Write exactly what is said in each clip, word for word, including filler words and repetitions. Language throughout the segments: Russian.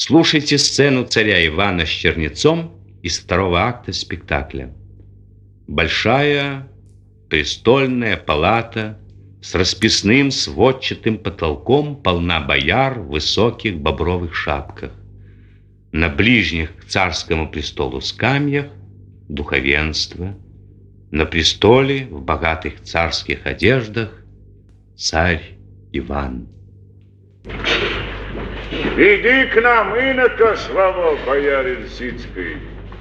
Слушайте сцену царя Ивана с чернецом из второго акта спектакля. Большая престольная палата с расписным сводчатым потолком полна бояр в высоких бобровых шапках. На ближних к царскому престолу скамьях духовенство. На престоле в богатых царских одеждах царь Иван. Иди к нам, инока, слава, боярин Сицкий.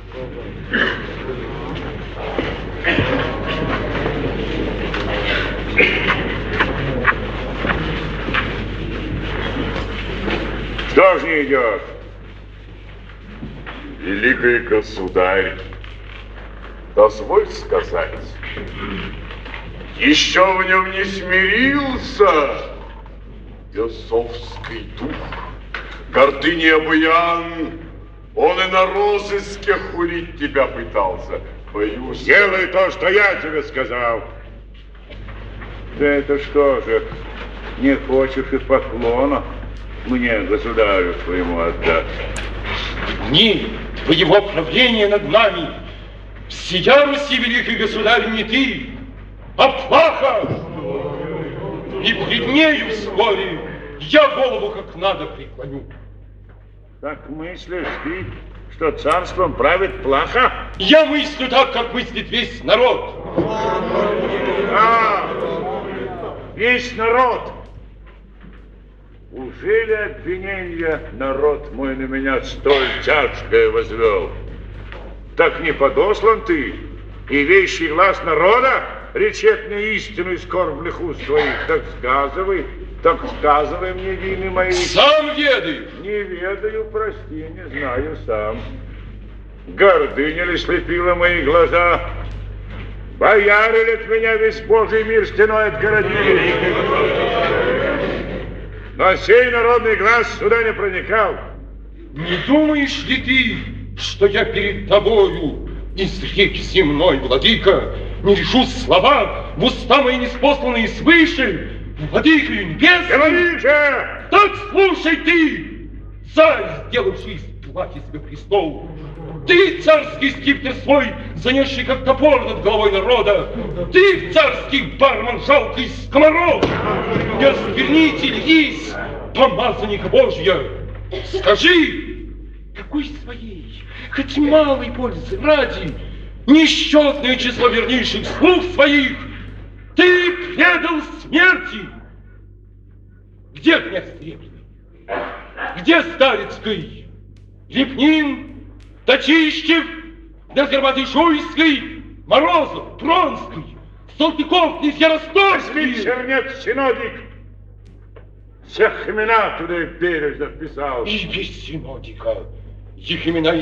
Что ж не идет? Великий государь, дозволь сказать, еще в нем не смирился бесовский дух, гордыни обуян, он и на розыске хулить тебя пытался. Боюсь... Делай то, что я тебе сказал. Да это что же, не хочешь и поклона мне, государю своему, отдать? Дни твоего правления над нами, всея Руси, великий государь, не ты, а плаха. И пред нею вскоре я голову как надо преклоню. Так мыслишь ты, что царством правит плаха? Я мыслю так, как мыслит весь народ. А, весь народ. Ужели обвинение народ мой на меня столь тяжкое возвел? Так не подослан ты, и вещий глаз народа речет мне истину из скорбных уст твоих. Так сказывай, так сказывай мне вины мои. Сам ведаю. Не ведаю, прости, не знаю сам. Гордыня ли слепила мои глаза? Бояре ли от меня весь Божий мир стеной отгородили? Но сей народный глаз сюда не проникал. Не думаешь ли ты, что я перед тобою из рек земной, владыка, не решу слова, в уста мои неспосланные свыше, владыкою небесным? Говори же! Так слушай ты, царь, сделавший из плахи себе престол. Ты, царский скипетр свой, занесший как топор над головой народа. Ты, царский бармен, жалкий скоморох. Я сквернитель есть, помазанника Божья. Скажи, какой своей, хоть малой пользы ради, несчетное число вернейших слуг своих ты предал смерти? Где князь Требный? Где Старицкий? Лепнин? Татищев? Дозерватый Шуйский? Морозов? Тронский? Салтыков? Князья Ростовский? Чернец Синодик всех имена туда и бережно вписал. И без Синодика их имена